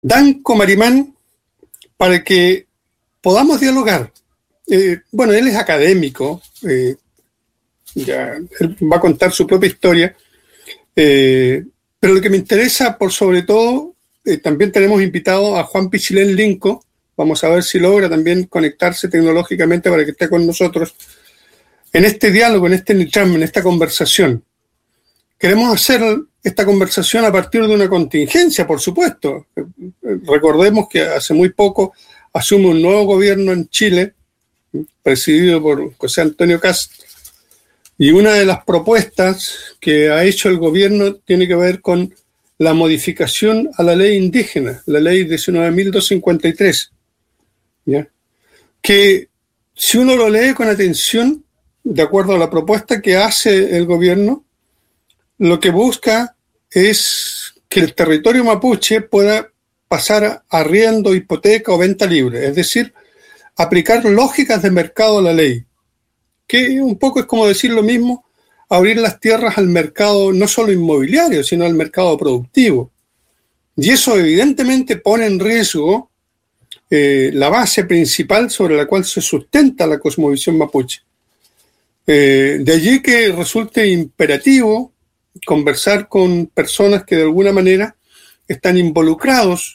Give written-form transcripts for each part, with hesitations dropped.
Danco Marimán, para que podamos dialogar. Bueno, él es académico, ya, él va a contar su propia historia, pero lo que me interesa, por sobre todo, también tenemos invitado a Juan Pichilén Linco. Vamos a ver si logra también conectarse tecnológicamente para que esté con nosotros en este diálogo, en esta conversación. Queremos hacer esta conversación a partir de una contingencia, por supuesto. Recordemos que hace muy poco asume un nuevo gobierno en Chile, presidido por José Antonio Kast, y una de las propuestas que ha hecho el gobierno tiene que ver con la modificación a la ley indígena, la ley 19.253, ¿ya? Que si uno lo lee con atención, de acuerdo a la propuesta que hace el gobierno, lo que busca es que el territorio mapuche pueda pasar a arriendo, hipoteca o venta libre, es decir, aplicar lógicas de mercado a la ley, que un poco es como decir lo mismo, abrir las tierras al mercado no solo inmobiliario, sino al mercado productivo. Y eso evidentemente pone en riesgo la base principal sobre la cual se sustenta la cosmovisión mapuche. De allí que resulte imperativo conversar con personas que de alguna manera están involucrados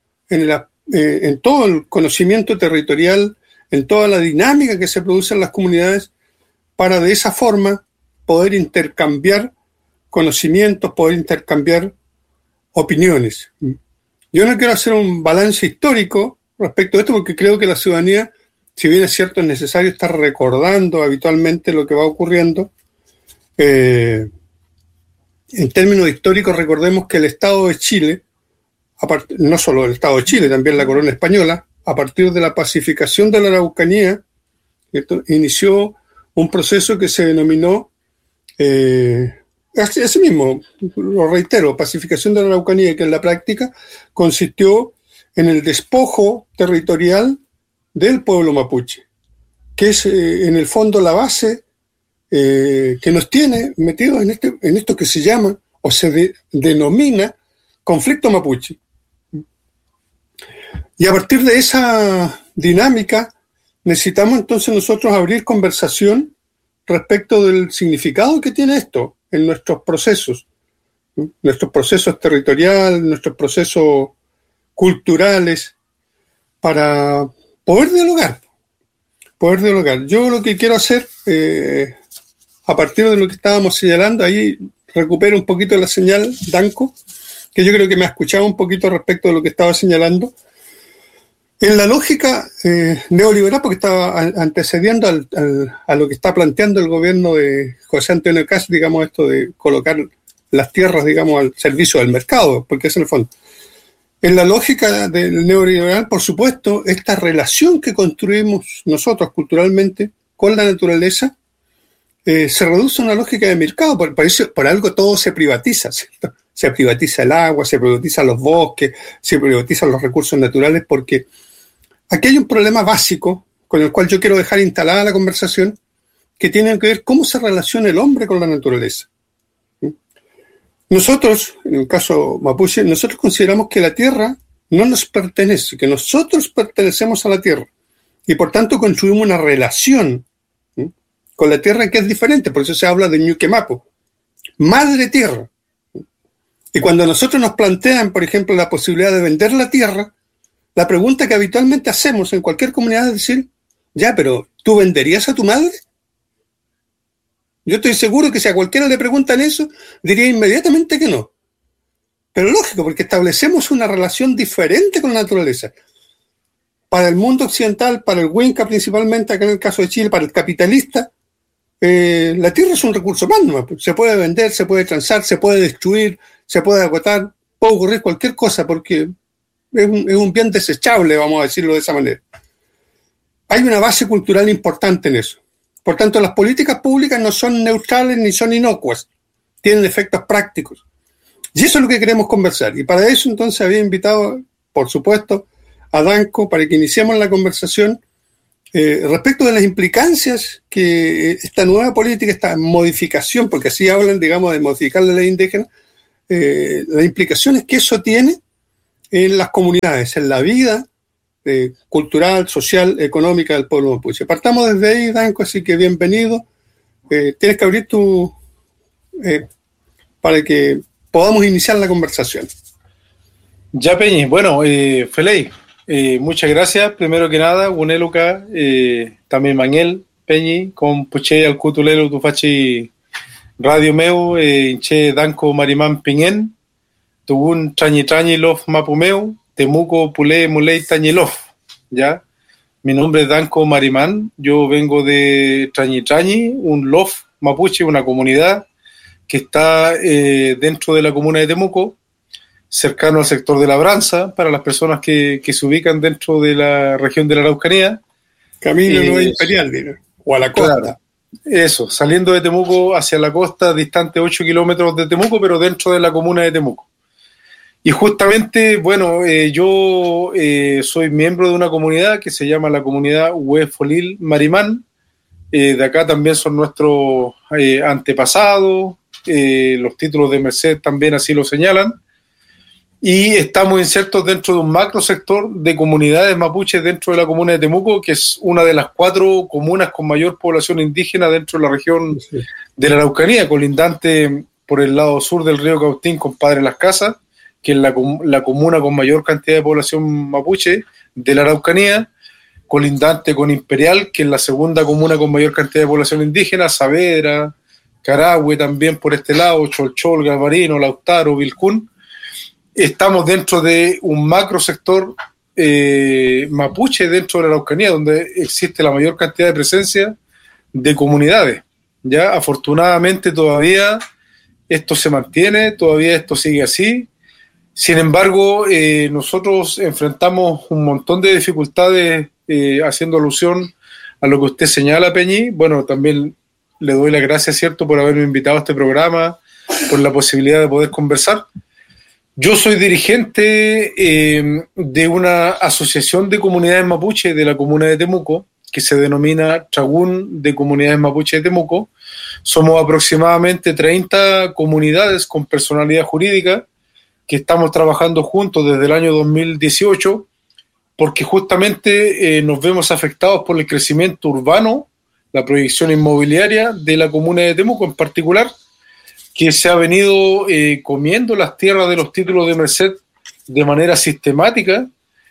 en todo el conocimiento territorial, en toda la dinámica que se produce en las comunidades, para de esa forma poder intercambiar conocimientos, poder intercambiar opiniones. Yo no quiero hacer un balance histórico respecto a esto, porque creo que la ciudadanía, si bien es cierto, es necesario estar recordando habitualmente lo que va ocurriendo. En términos históricos, recordemos que el Estado de Chile, no solo el Estado de Chile, también la corona española, a partir de la pacificación de la Araucanía, inició un proceso que se denominó, así mismo, lo reitero, pacificación de la Araucanía, que en la práctica consistió en el despojo territorial del pueblo mapuche, que es en el fondo la base que nos tiene metidos en esto que se llama o se denomina conflicto mapuche. Y a partir de esa dinámica necesitamos entonces nosotros abrir conversación respecto del significado que tiene esto en nuestros procesos territoriales, nuestros procesos culturales, para poder dialogar. Yo lo que quiero hacer, a partir de lo que estábamos señalando, ahí recupero un poquito la señal, Danco, que yo creo que me ha escuchado un poquito respecto de lo que estaba señalando. En la lógica neoliberal, porque estaba antecediendo a lo que está planteando el gobierno de José Antonio Kast, digamos, esto de colocar las tierras, digamos, al servicio del mercado, porque es en el fondo. En la lógica del neoliberal, por supuesto, esta relación que construimos nosotros culturalmente con la naturaleza se reduce a una lógica de mercado. Por algo todo se privatiza, ¿cierto? Se privatiza el agua, se privatizan los bosques, se privatizan los recursos naturales, porque aquí hay un problema básico con el cual yo quiero dejar instalada la conversación, que tiene que ver cómo se relaciona el hombre con la naturaleza. Nosotros, en el caso mapuche, nosotros consideramos que la tierra no nos pertenece, que nosotros pertenecemos a la tierra y por tanto construimos una relación con la tierra que es diferente. Por eso se habla de Ñuquemapu, madre tierra. Y cuando nosotros nos plantean, por ejemplo, la posibilidad de vender la tierra, la pregunta que habitualmente hacemos en cualquier comunidad es decir, ya, pero ¿tú venderías a tu madre? Yo estoy seguro que si a cualquiera le preguntan eso, diría inmediatamente que no. Pero lógico, porque establecemos una relación diferente con la naturaleza. Para el mundo occidental, para el Winca principalmente, acá en el caso de Chile, para el capitalista, la tierra es un recurso más, ¿no? Se puede vender, se puede transar, se puede destruir, se puede agotar, puede ocurrir cualquier cosa, porque es un bien desechable, vamos a decirlo de esa manera. Hay una base cultural importante en eso. Por tanto, las políticas públicas no son neutrales ni son inocuas, tienen efectos prácticos. Y eso es lo que queremos conversar. Y para eso entonces había invitado, por supuesto, a Danco para que iniciemos la conversación respecto de las implicancias que esta nueva política, esta modificación, porque así hablan, digamos, de modificar la ley indígena, las implicaciones que eso tiene en las comunidades, en la vida cultural, social, económica del pueblo mapuche. Partamos desde ahí, Danco, así que bienvenido. Tienes que abrir para que podamos iniciar la conversación. Ya, Peñi. Bueno, Feley, muchas gracias. Primero que nada, Guneluca, también Manuel, Peñi, con Puche al Cutulelo, Tufachi Radio Meu, Inche Danco Marimán Piñén, Tugun Trañi Lof Mapumeu, Temuco Pulé Muley Tañilof. ¿Ya? Mi nombre es Danco Marimán, yo vengo de Trañi, un Lof Mapuche, una comunidad que está dentro de la comuna de Temuco, cercano al sector de Labranza, para las personas que se ubican dentro de la región de la Araucanía. Camino no imperial, o a la costa. Claro, eso, saliendo de Temuco hacia la costa, distante 8 kilómetros de Temuco, pero dentro de la comuna de Temuco. Y justamente, bueno, yo soy miembro de una comunidad que se llama la comunidad Huefolil Marimán. De acá también son nuestros antepasados, los títulos de Merced también así lo señalan. Y estamos insertos dentro de un macro sector de comunidades mapuches dentro de la comuna de Temuco, que es una de las 4 comunas con mayor población indígena dentro de la región de la Araucanía, colindante por el lado sur del río Cautín con Padre Las Casas, que es la comuna con mayor cantidad de población mapuche de la Araucanía, colindante con Imperial, que es la segunda comuna con mayor cantidad de población indígena, Saavedra, Carahue también por este lado, Cholchol, Galvarino, Lautaro, Vilcún. Estamos dentro de un macro sector mapuche dentro de la Araucanía, donde existe la mayor cantidad de presencia de comunidades. Ya, afortunadamente todavía esto se mantiene, todavía esto sigue así. Sin embargo, nosotros enfrentamos un montón de dificultades haciendo alusión a lo que usted señala, Peñi. Bueno, también le doy las gracias, ¿cierto?, por haberme invitado a este programa, por la posibilidad de poder conversar. Yo soy dirigente de una asociación de comunidades mapuche de la comuna de Temuco, que se denomina Tragún de Comunidades Mapuche de Temuco. Somos aproximadamente 30 comunidades con personalidad jurídica que estamos trabajando juntos desde el año 2018, porque justamente nos vemos afectados por el crecimiento urbano, la proyección inmobiliaria de la comuna de Temuco en particular, que se ha venido comiendo las tierras de los títulos de Merced de manera sistemática,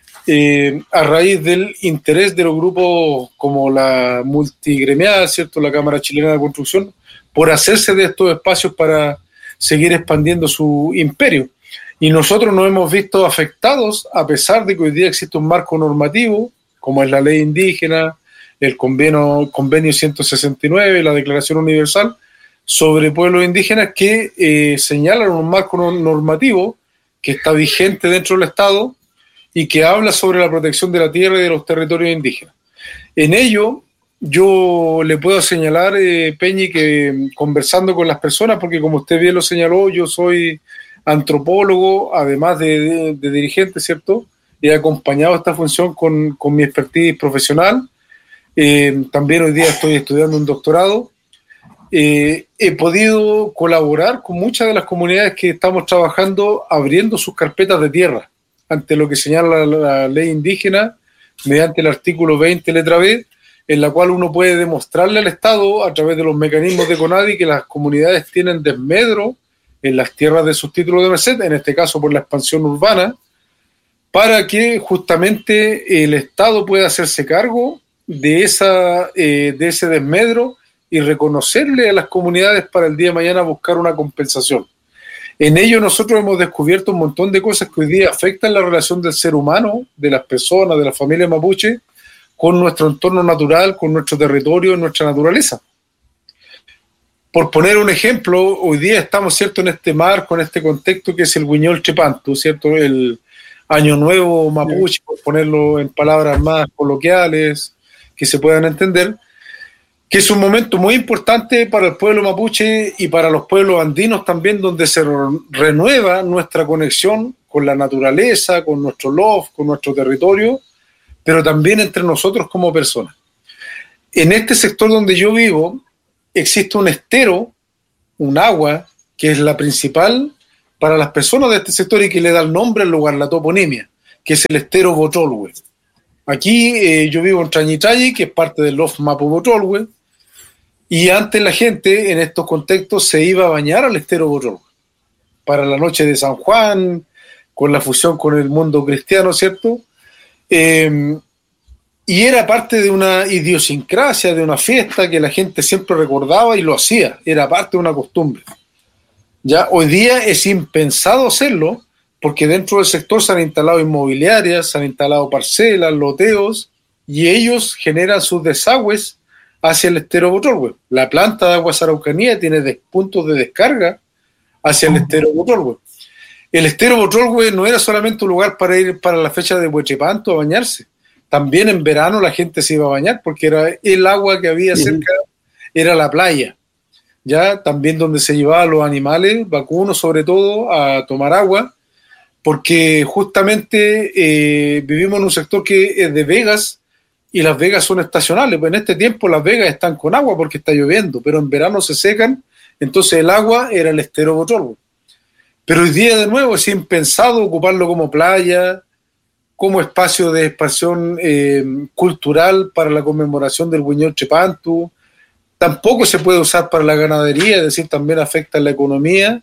a raíz del interés de los grupos como la multigremial, ¿cierto?, la Cámara Chilena de Construcción, por hacerse de estos espacios para seguir expandiendo su imperio. Y nosotros nos hemos visto afectados, a pesar de que hoy día existe un marco normativo, como es la ley indígena, el convenio 169, la Declaración Universal sobre pueblos indígenas, que señalan un marco normativo que está vigente dentro del Estado y que habla sobre la protección de la tierra y de los territorios indígenas. En ello, yo le puedo señalar, Peñi, que conversando con las personas, porque como usted bien lo señaló, yo soy antropólogo, además de dirigente, ¿cierto? He acompañado esta función con mi expertise profesional. También hoy día estoy estudiando un doctorado. He podido colaborar con muchas de las comunidades que estamos trabajando abriendo sus carpetas de tierra ante lo que señala la ley indígena mediante el artículo 20, letra B, en la cual uno puede demostrarle al Estado a través de los mecanismos de CONADI que las comunidades tienen desmedro en las tierras de sus títulos de merced, en este caso por la expansión urbana, para que justamente el Estado pueda hacerse cargo de ese desmedro y reconocerle a las comunidades para el día de mañana buscar una compensación. En ello nosotros hemos descubierto un montón de cosas que hoy día afectan la relación del ser humano, de las personas, de la familia mapuche, con nuestro entorno natural, con nuestro territorio, nuestra naturaleza. Por poner un ejemplo, hoy día estamos, ¿cierto?, en este marco, en este contexto que es el Huiñol Chepantu, ¿cierto?, el Año Nuevo mapuche, por ponerlo en palabras más coloquiales, que se puedan entender, que es un momento muy importante para el pueblo mapuche y para los pueblos andinos también, donde se renueva nuestra conexión con la naturaleza, con nuestro lof, con nuestro territorio, pero también entre nosotros como personas. En este sector donde yo vivo, existe un estero, un agua, que es la principal para las personas de este sector y que le da el nombre al lugar, la toponimia, que es el estero Botrolhue. Aquí yo vivo en Trañitrayi, que es parte del Lof Mapu Botrolhue, y antes la gente en estos contextos se iba a bañar al estero Botrolhue para la noche de San Juan, con la fusión con el mundo cristiano, ¿cierto? Y era parte de una idiosincrasia, de una fiesta que la gente siempre recordaba y lo hacía, era parte de una costumbre. Ya hoy día es impensado hacerlo, porque dentro del sector se han instalado inmobiliarias, se han instalado parcelas, loteos, y ellos generan sus desagües hacia el estero Botrolhue. La planta de Aguas Araucanía tiene puntos de descarga hacia el estero Botrolhue. El estero Botrolhue no era solamente un lugar para ir para la fecha de Huechepanto a bañarse. También en verano la gente se iba a bañar porque era el agua que había cerca, era la playa. Ya también donde se llevaban los animales, vacunos sobre todo, a tomar agua, porque justamente vivimos en un sector que es de vegas y las vegas son estacionales. Pues en este tiempo las vegas están con agua porque está lloviendo, pero en verano se secan, entonces el agua era el estero Botrolhue. Pero hoy día de nuevo es impensado ocuparlo como playa, como espacio de expansión cultural para la conmemoración del Huiñol Chepantu. Tampoco se puede usar para la ganadería, es decir, también afecta a la economía,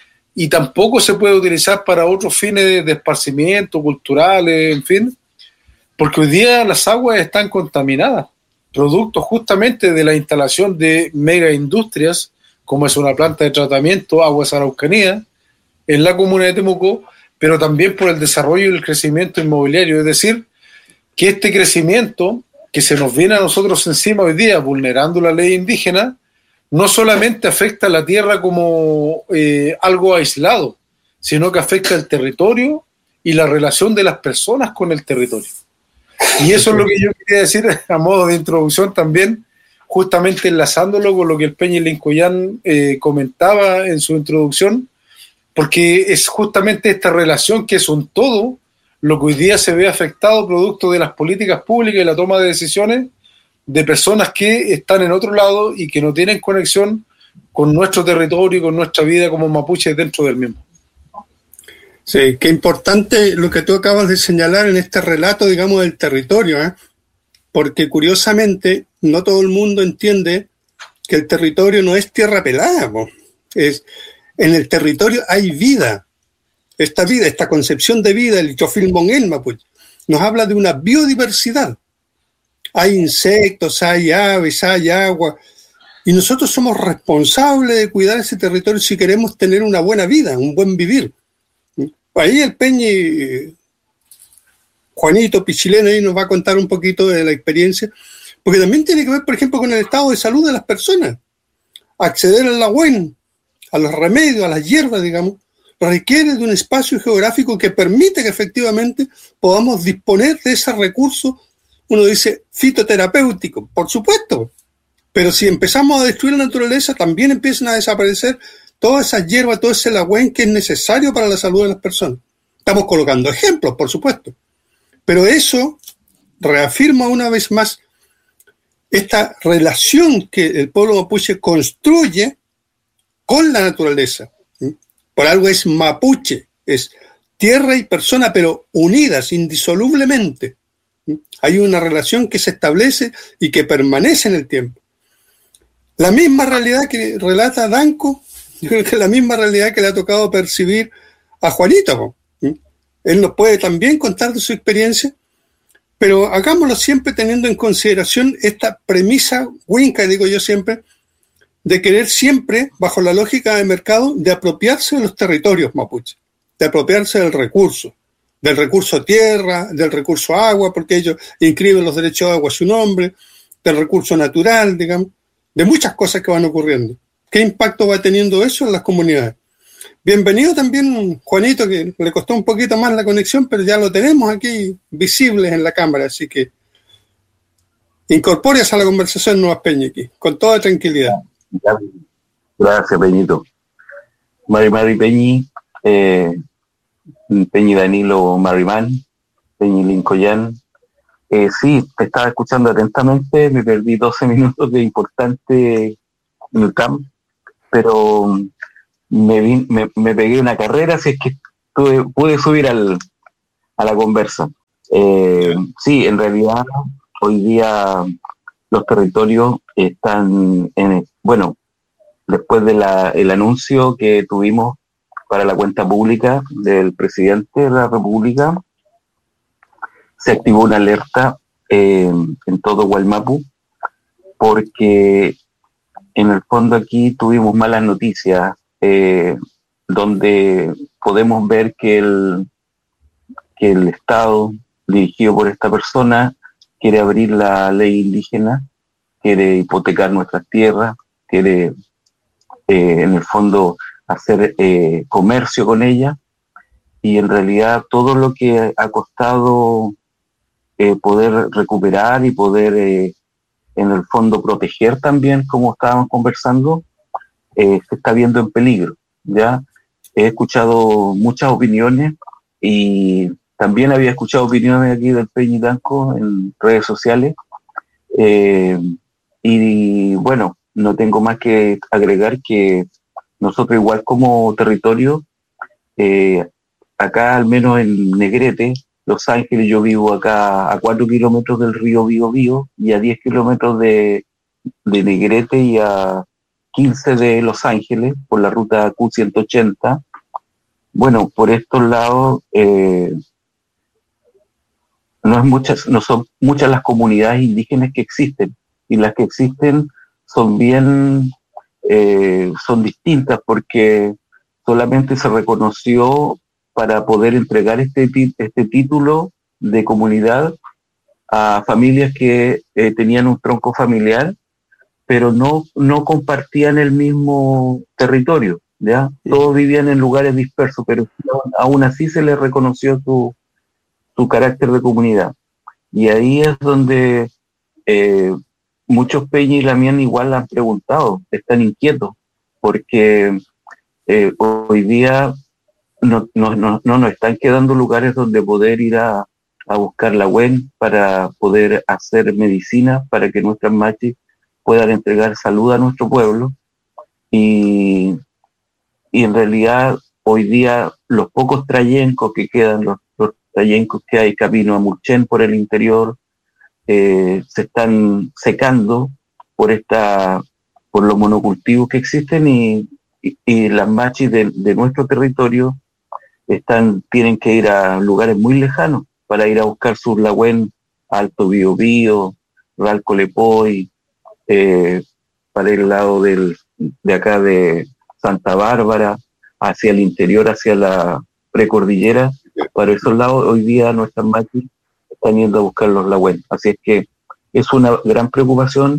y tampoco se puede utilizar para otros fines de esparcimiento, culturales, en fin, porque hoy día las aguas están contaminadas, producto justamente de la instalación de mega industrias, como es una planta de tratamiento, Aguas Araucanía, en la comuna de Temuco, pero también por el desarrollo y el crecimiento inmobiliario, es decir, que este crecimiento que se nos viene a nosotros encima hoy día, vulnerando la ley indígena, no solamente afecta a la tierra como algo aislado, sino que afecta el territorio y la relación de las personas con el territorio. Y eso es lo que yo quería decir a modo de introducción también, justamente enlazándolo con lo que el Peñi Lincoyán comentaba en su introducción, porque es justamente esta relación que es un todo lo que hoy día se ve afectado producto de las políticas públicas y la toma de decisiones de personas que están en otro lado y que no tienen conexión con nuestro territorio y con nuestra vida como mapuches dentro del mismo. Sí, qué importante lo que tú acabas de señalar en este relato, digamos, del territorio, porque curiosamente no todo el mundo entiende que el territorio no es tierra pelada, en el territorio hay vida. Esta vida, esta concepción de vida, el Chofilmonguel Mapuche, nos habla de una biodiversidad. Hay insectos, hay aves, hay agua, y nosotros somos responsables de cuidar ese territorio si queremos tener una buena vida, un buen vivir. Ahí el Peñi, Juanito Pichileno, ahí nos va a contar un poquito de la experiencia, porque también tiene que ver, por ejemplo, con el estado de salud de las personas. Acceder al agüen, a los remedios, a las hierbas, digamos, requiere de un espacio geográfico que permite que efectivamente podamos disponer de ese recurso, uno dice fitoterapéutico, por supuesto, pero si empezamos a destruir la naturaleza, también empiezan a desaparecer todas esas hierbas, todo ese lagüen que es necesario para la salud de las personas. Estamos colocando ejemplos, por supuesto, pero eso reafirma una vez más esta relación que el pueblo mapuche construye con la naturaleza. Por algo es mapuche, es tierra y persona, pero unidas indisolublemente. Hay una relación que se establece y que permanece en el tiempo. La misma realidad que relata Danco, yo creo que es la misma realidad que le ha tocado percibir a Juanito. Él nos puede también contar de su experiencia, pero hagámoslo siempre teniendo en consideración esta premisa huinca, digo yo siempre, de querer siempre, bajo la lógica de mercado, de apropiarse de los territorios mapuches, de apropiarse del recurso tierra, del recurso agua, porque ellos inscriben los derechos de agua a su nombre, del recurso natural, digamos, de muchas cosas que van ocurriendo. ¿Qué impacto va teniendo eso en las comunidades? Bienvenido también, Juanito, que le costó un poquito más la conexión, pero ya lo tenemos aquí visibles en la cámara, así que incorpórese a la conversación, Nuevas Peñi, aquí, con toda tranquilidad. Gracias, Peñito. Mari Peñi, Peñi Danilo Marimán, Peñi Lincoyán. Sí, te estaba escuchando atentamente, me perdí 12 minutos de importante en el camp, pero me pegué una carrera, así es que pude subir a la conversa. Sí, en realidad hoy día los territorios están bueno, después de el anuncio que tuvimos para la cuenta pública del presidente de la República, se activó una alerta en todo Gualmapu, porque en el fondo aquí tuvimos malas noticias, donde podemos ver que el Estado, dirigido por esta persona, quiere abrir la ley indígena, quiere hipotecar nuestras tierras, quiere en el fondo hacer comercio con ella, y en realidad todo lo que ha costado poder recuperar y poder en el fondo proteger también, como estábamos conversando, se está viendo en peligro. Ya he escuchado muchas opiniones y también había escuchado opiniones aquí del Peñitanco en redes sociales, y bueno, no tengo más que agregar que nosotros igual como territorio, acá al menos en Negrete, Los Ángeles, yo vivo acá a 4 kilómetros del río Biobío y a 10 kilómetros de Negrete y a 15 de Los Ángeles por la ruta Q180. Bueno, por estos lados no son muchas las comunidades indígenas que existen, y las que existen son son distintas, porque solamente se reconoció para poder entregar este título de comunidad a familias que tenían un tronco familiar, pero no compartían el mismo territorio, ¿ya? Todos vivían en lugares dispersos, pero aún así se les reconoció su carácter de comunidad. Y ahí es donde muchos Peña y Lamián igual han preguntado, están inquietos, porque hoy día no nos están quedando lugares donde poder ir a buscar la WEN para poder hacer medicina, para que nuestras machis puedan entregar salud a nuestro pueblo. Y en realidad hoy día los pocos trayencos que quedan, los trayencos que hay camino a Murchen por el interior, se están secando por los monocultivos que existen, y las machis de nuestro territorio tienen que ir a lugares muy lejanos para ir a buscar sus lagüen, Alto Biobío, Ralco Lepoy, para ir al lado de acá de Santa Bárbara, hacia el interior, hacia la precordillera. Para esos lados hoy día nuestras machis están yendo a buscar los lagüen. Así es que es una gran preocupación,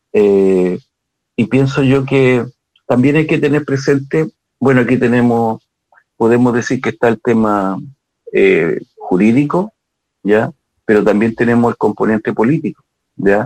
y pienso yo que también hay que tener presente, bueno, aquí podemos decir que está el tema jurídico, ¿ya? Pero también tenemos el componente político, ¿ya?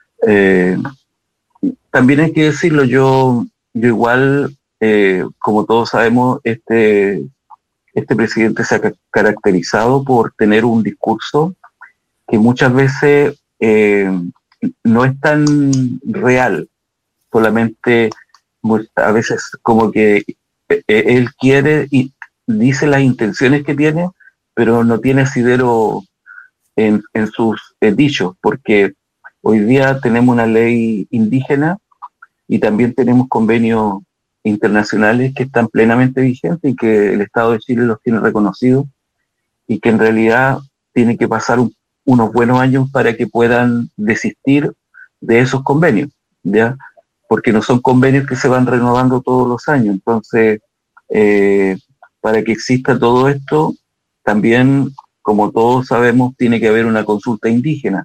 También hay que decirlo, yo igual, como todos sabemos, este presidente se ha caracterizado por tener un discurso que muchas veces no es tan real, solamente a veces como que él quiere y dice las intenciones que tiene, pero no tiene asidero en sus dichos, porque hoy día tenemos una ley indígena y también tenemos convenios internacionales que están plenamente vigentes y que el Estado de Chile los tiene reconocidos, y que en realidad tiene que pasar unos buenos años para que puedan desistir de esos convenios, ¿ya? Porque no son convenios que se van renovando todos los años. Entonces, para que exista todo esto, también, como todos sabemos, tiene que haber una consulta indígena.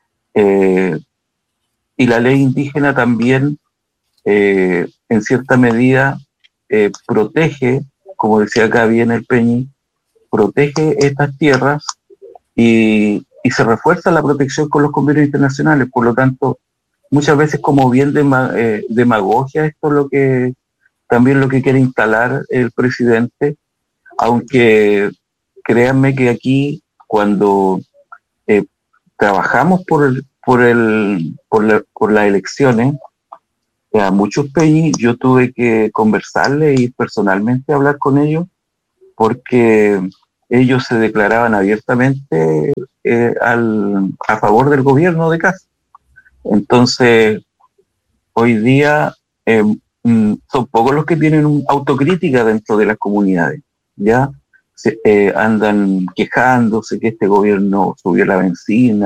Y la ley indígena también, en cierta medida, protege, como decía acá bien el Peñi, protege estas tierras, y se refuerza la protección con los convenios internacionales. Por lo tanto, muchas veces como bien demagogia, esto es también lo que quiere instalar el presidente, aunque créanme que aquí cuando trabajamos por las elecciones, A muchos PEI yo tuve que conversarle y personalmente hablar con ellos porque ellos se declaraban abiertamente a favor del gobierno de Kast. Entonces, hoy día son pocos los que tienen autocrítica dentro de las comunidades, ¿ya? Andan quejándose que este gobierno subió la benzina,